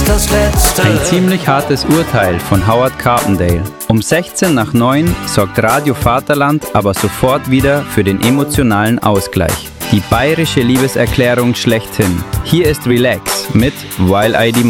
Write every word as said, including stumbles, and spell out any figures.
das Letzte. Ein ziemlich hartes Urteil von Howard Carpendale. Um sechzehn nach neun sorgt Radio Vaterland aber sofort wieder für den emotionalen Ausgleich. Die bayerische Liebeserklärung schlechthin. Hier ist Relax mit While I